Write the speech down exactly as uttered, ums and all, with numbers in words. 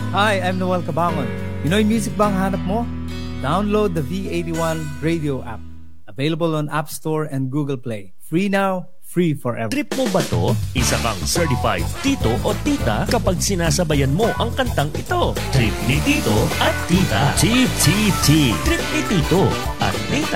Hi, I'm Noel Cabangon. Pinoy music ba ang hanap mo? Download the V eighty-one radio app. Available on App Store and Google Play. Free now, free forever. Trip mo ba to? Isa kang certified tito o tita kapag sinasabayan mo ang kantang ito. Trip ni tito at tita. T T T. Trip ni tito at tita.